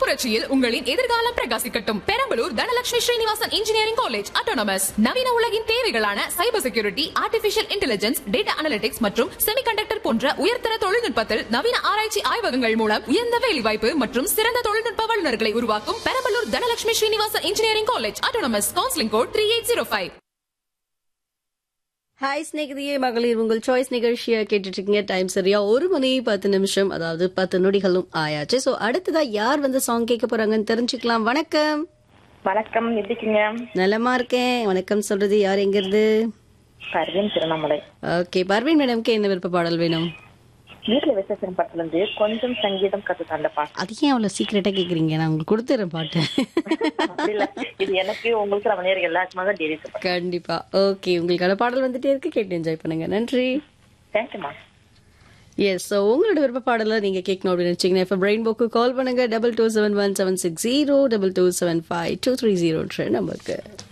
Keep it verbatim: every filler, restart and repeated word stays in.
புரட்சியில் உங்களின் எதிர்காலம் பிரகாசிக்கட்டும். Perambalur Dhanalakshmi Srinivasan engineering college autonomous. நவீன உலகின் தேவைகளான cyber security, artificial intelligence, data analytics மற்றும் செமிகண்டக்டர் போன்ற உயர்தர தொழில்நுட்பத்தில் நவீன ஆராய்ச்சி ஆய்வகங்கள் மூலம் உயர்ந்த வேலைவாய்ப்பு மற்றும் சிறந்த தொழில்நுட்ப வல்லுநர்களை உருவாக்கும் Perambalur Dhanalakshmi Srinivasan engineering college autonomous. Counselling code three eight zero five. Hi ஸ்நேகிதியே மகளிர், உங்கள் சாய்ஸ் நிகழ்ச்சியை கேட்டுட்டு இருக்கீங்க. டைம் சரியா ஒரு மணி பத்து நிமிஷம், அதாவது பத்து நொடிகளும் ஆயாச்சு. சோ அடுத்ததா யார் வந்து சாங் கேட்க போறாங்கன்னு தெரிஞ்சுக்கலாம். வணக்கம். வணக்கம், எப்படி இருக்கீங்க? நலமா இருக்கேன். வணக்கம் சொல்றது யார், எங்க இருந்து? பர்வீன், திருவண்ணாமலை. ஓகே பர்வீன் மேடம்க்கு என்ன விருப்ப பாடல் வேணும்? வீட்டுல விசேஷம் படத்துல இருந்து கொஞ்சம் சங்கீதம் கத்து தந்த பாட்டு. அது ஏன் அவ்வளவு சீக்கிரட்டா கேக்குறீங்க? நான் உங்களுக்கு கொடுத்துறேன் பாட்டு. இது எனக்கு உங்களுக்கு நம்ம நேரம் எல்லாருக்குமா தான் தெரியும். கண்டிப்பா. ஓகே, உங்களுக்கான பாடல் வந்துட்டே இருக்கு, கேட்டு என்ஜாய் பண்ணுங்க. நன்றி. தேங்க்யூமா. எஸ், ஸோ உங்களோட விருப்ப பாடலை நீங்கள் கேட்கணும் அப்படின்னு நினச்சிங்கன்னா இப்போ ரெயின்போக்கு கால் பண்ணுங்க. Double two seven one seven six zero double two seven five two three ஜீரோன்ற நம்பருக்கு.